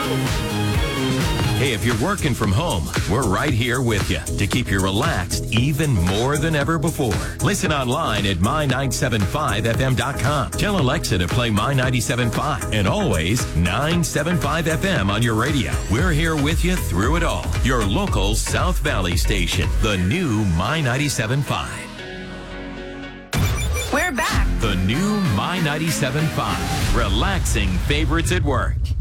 Hey, if you're working from home, we're right here with you to keep you relaxed even more than ever before. Listen online at my975fm.com. Tell Alexa to play My 97.5 and always 975 FM on your radio. We're here with you through it all. Your local South Valley station, the new My 97.5. We're back. The new My 97.5. Relaxing favorites at work.